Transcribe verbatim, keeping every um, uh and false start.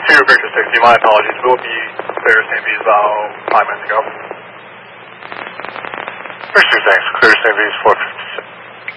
two, Victor sixty, my apologies. We'll be clear Saint V's about five minutes ago. Victor, thanks. Clear Saint V's four fifty-six.